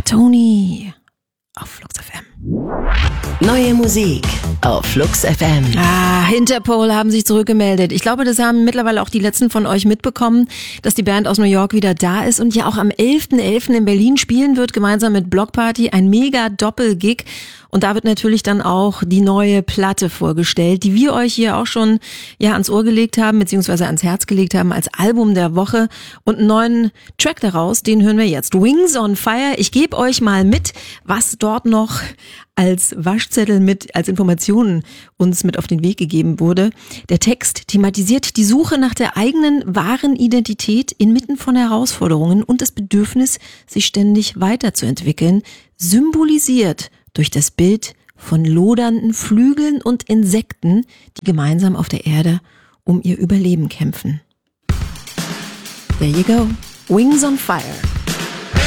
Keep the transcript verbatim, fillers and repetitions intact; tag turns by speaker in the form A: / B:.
A: Tony auf Flux F M.
B: Neue Musik auf Flux F M.
A: Ah, Interpol haben sich zurückgemeldet. Ich glaube, das haben mittlerweile auch die letzten von euch mitbekommen, dass die Band aus New York wieder da ist und ja auch am elften elften in Berlin spielen wird, gemeinsam mit Block Party, ein mega Doppelgig. Und da wird natürlich dann auch die neue Platte vorgestellt, die wir euch hier auch schon ja ans Ohr gelegt haben, beziehungsweise ans Herz gelegt haben als Album der Woche. Und einen neuen Track daraus, den hören wir jetzt. Wings on Fire. Ich gebe euch mal mit, was dort noch als Waschzettel mit, als Informationen uns mit auf den Weg gegeben wurde. Der Text thematisiert die Suche nach der eigenen wahren Identität inmitten von Herausforderungen und das Bedürfnis, sich ständig weiterzuentwickeln, symbolisiert durch das Bild von lodernden Flügeln und Insekten, die gemeinsam auf der Erde um ihr Überleben kämpfen. There you go. Wings on Fire.